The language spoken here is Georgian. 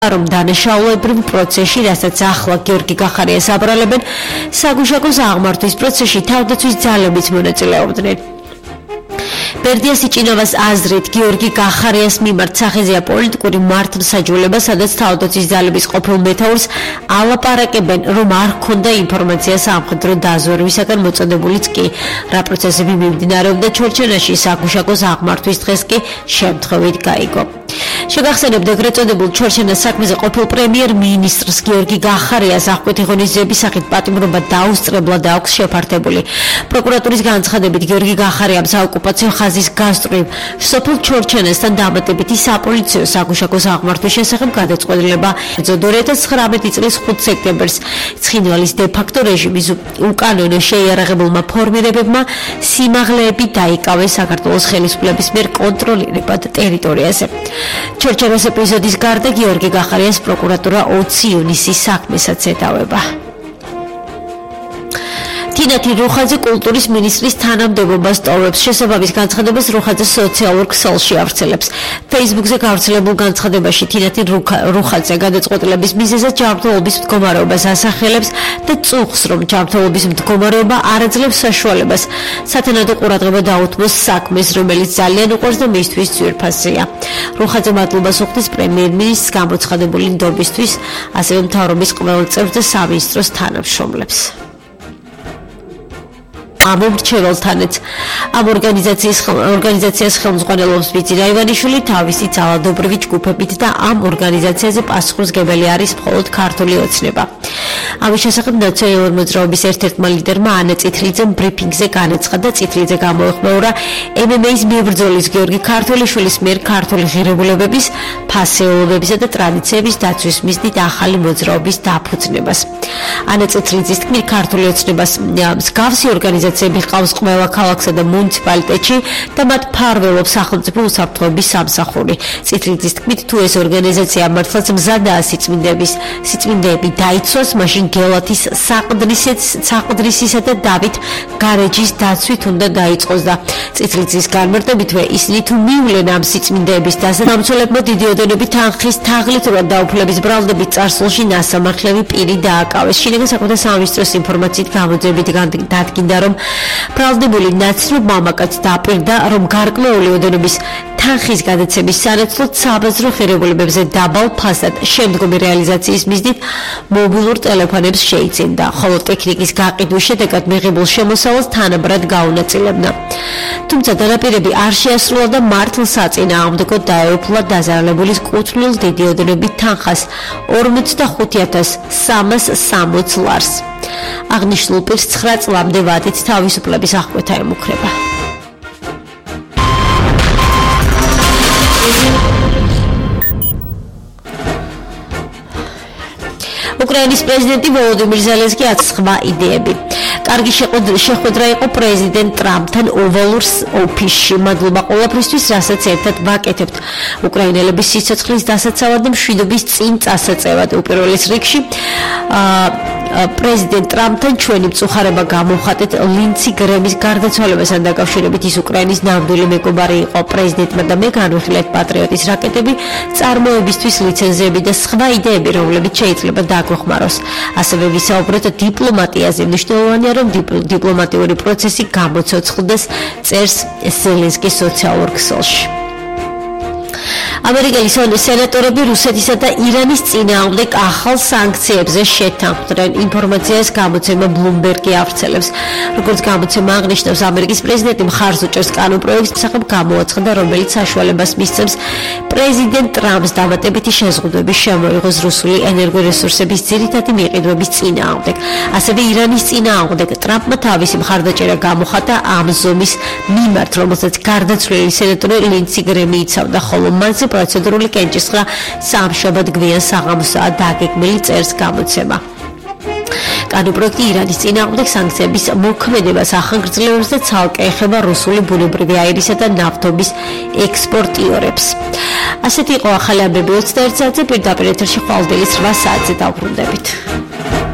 რომ დანაშაულებრივ პროცესში, რასაც ახლა გიორგი გახარიას აბრალებენ, საგუშაგოს აღმართვის პროცესში თავდაცვის ძალებიც მონაწილეობდნენ. ბერდიას იჭინოვას აზრით გიორგი გახარიას მიმართ სახეზეა პოლიტიკური მართლმსაჯულება, სადაც თავდაცვის ძალების ყოფილ მეთაურს ალაპარაკებენ, რომ არ ჰქონდა ინფორმაცია სამხედრო დაზვერვისაგან მოწოდებულიც კი, რა პროცესები მიმდინარეობდა ჩორჩენაში, საგუშაგოს აღმართვის დღეს კი შემთხვევით გაიგო. შეგახსენებთ ეგრეთ წოდებულ ჩორჩენას საქმეზე ყოფილ პრემიერ-მინისტრს გიორგი გახარიას აღკვეთი ღონისძიების სახით პატიმრობა დაუსწრებლად აქვს შეფართებული. პროკურატურის განცხადებით გიორგი გახარიამ საოკუპაციო ხაზის გასწვრივ სოფელ ჩორჩენასთან დამატებითი საპოლიციო საგუშაგოს აღმართვის შესახებ გადაწყვეტილება ეწოდა 2019 წლის 5 სექტემბერს ცხინვალის დე-ფაქტო რეჟიმის უკანონო შეიარაღებულმა ფორმირებებმა სიმაღლეები დაიკავეს საქართველოს ხელისუფლების მიერ კონტროლირებად ტერიტორიაზე. ჩორჩენას ეპიზოდის გარდა გიორგი გახარიას პროკურატურა 20 ივნისის საქმესაც ედავება. თინათინ რუხაძე კულტურის მინისტრის თანამდებობას ტოვებს. შესაბამის განცხადებას რუხაძე სოციალურ ქსელში ავრცელებს. ფეისბუქზე გავრცელებულ განცხადებაში თინათინ რუხაძე გადაწყვეტილების მიზეზად ჯანმრთელობის მდგომარეობას ასახელებს და წუხს, რომ ჯანმრთელობის მდგომარეობა არ აძლევს საშუალებას სათანადო ყურადღება დაუთმოს საქმეს, რომელიც ძალიან უყვარს და მისთვის ძვირფასია. რუხაძე მადლობას უხდის პრემიერ-მინისტრს გამოცხადებული ნდობისთვის, ასევე მთავრობის ყველა წევრს და სამინისტროს თანამშრომლებს. ამ მრჩეველთანაც ამ ორგანიზაციას ხელმძღვანელობს ბიძინა ივანიშვილი თავისი ძალადობრივი ჯგუფებით და ამ ორგანიზაციაზე პასუხისმგებელი არის მხოლოდ ქართული ოცნება. ამის შესახებ ნაციონალური მოძრაობის ერთ-ერთმა ლიდერმა ანა წითლიძემ ბრიფინგზე განაცხადა, წითლიძე გამოეხმეურა MMA-ის მებრძოლის გიორგი ქართველიშვილის მიერ ქართული ღირებულებების, ფასეულობებისა და ტრადიციების დაცვის მიზნით ახალი მოძრაობის დაფუძნებას. ანა წითლიძის თქმით, ქართული ოცნებას მსგავსი ორგანიზაციები ჰყავს ყველა ქალაქსა და მუნიციპალიტეტში და მათ ფარველობს სახელმწიფო უსაფრთხოების სამსახური. წითლიძის თქმით, თუ ეს ორგანიზაცია მართლაც მზადაა სიწმინდეები დაიცვას, მაშინ გელათის საყდრისისა და დავით გარეჯის დაცვით უნდა დაიწყოს და წითლიძის განმარტებითვე ისინი თუ მივლენ ამ სიწმინდეების დასამცველებმა დიდი ოდენობით თანხის თაღლით რა დაუფლების ბრალდებით წარსულში ნასამართლები პირი დააკავეს. შინაგან საქმეთა სამინისტროს ინფორმაციით გამოძებით დადგინდა, რომ ბრალდებული ნაცნობ მამაკაცს დაპირდა, რომ გარკვეული ოდენობის თანხის გადაცემის სანაცვლოდ საბაზრო ღირებულებებზე დაბალ ფასად შემდგომი რეალიზაციის მიზნით მობილურ ტელეფონებს შეიძენდა, ხოლო ტექნიკის გაყიდვის შედეგად მიღებულ შემოსავალს თანაბრად გაუნაწილებდა. თუმცა დანაპირები არ შეასრულა და მართლსაწინააღმდეგოდ დაეუფლა დაზარალებულის კუთვნილ დიდი ოდენობით თანხას 45,360 ლარს. აღნიშნულ პირს 9 წლამდე ვადით თავისუფლების აღკვეთა ემუქრება. უკრაინის პრეზიდენტი ვოლოდიმირ ზელენსკი აცხრა იდეები. კარგი შეხვედრა იყო პრეზიდენტ ტრამპთან ოვალურ ოფისში. მადლობა ყველაფრისთვის, რასაც ერთად ვაკეთებთ. უკრაინელების სიცოცხლის დასაცავად და მშვიდობის წინ წასაწევად. უპირველეს რიგში პრეზიდენტ ტრამპთან ჩვენი მწუხარება გამოვხატეთ ლინცი გრემის გარდაცვალებასთან დაკავშირებით. ის უკრაინის ნამდვილი მეგობარი იყო. პრეზიდენტმა და მე განვიხილეთ პატრიოტის რაკეტები, წარმოებისთვის ლიცენზიები და სხვა იდეები, რომლებიც შეიძლება დაგვეხმაროს. ასევე ვისაუბრეთ დიპლომატიაზე. მნიშვნელოვანია, რომ დიპლომატიური პროცესი გამოცოცხლდეს, წერს ზელენსკის სოციალურ ქსელში. ამერიკელი სენატორები რუსეთისა და ირანის წინააღმდეგ ახალ სანქციებზე შეთანხმდნენ. ინფორმაციას გამოცემა ბლუმბერგი ავრცელებს. როგორც გამოცემა აღნიშნავს, ამერიკის პრეზიდენტი მხარს უჭერს კანონპროექტს, სახებ გამოაცხადა, რომელიც საშუალებას მისცემს პრეზიდენტ ტრამპს დამატებითი შეზღუდვები შემოიღოს რუსული ენერგორესურსების ძირითადი მიყიდვების წინააღმდეგ. ასევე ირანის წინააღმდეგ ტრამპმა თავისი მხარდაჭერა გამოხატა ამ ზომის მიმართ, რომელსაც გარდაცვლილი სენატორი ლინცი გრემი იცავდა, ხოლო მასზე პროცედურული კენჭისყრა სამშაბათ გვიან საღამოსაა დაგეგმილი, წერს გამოცემა. კანონპროექტი ირანის წინააღმდეგ სანქციების მოქმედებას ახანგრძლივებს და ცალკე ეხება რუსული ბუნებრივი აირისა და ნავთობის ექსპორტიორებს. ასეთი იყო ახალი ამბები 21 საათზე, პირდაპირ ეთერში ხვალდელის 8 საათზე დავბრუნდებით.